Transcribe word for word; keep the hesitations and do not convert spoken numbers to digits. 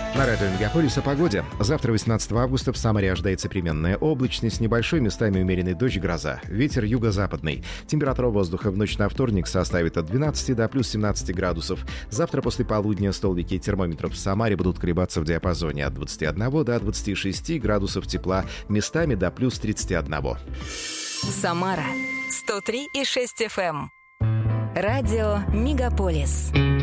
На радио Мегаполис о погоде. Завтра, восемнадцатого августа, в Самаре ожидается переменная облачность, небольшой, местами умеренный дождь, гроза. Ветер юго-западный. Температура воздуха в ночь на вторник составит от двенадцати до плюс семнадцати градусов. Завтра после полудня столбики термометров в Самаре будут колебаться в диапазоне от двадцати одного до двадцати шести градусов тепла, местами до плюс тридцати одного. Самара сто три и шесть эф эм. Радио Мегаполис.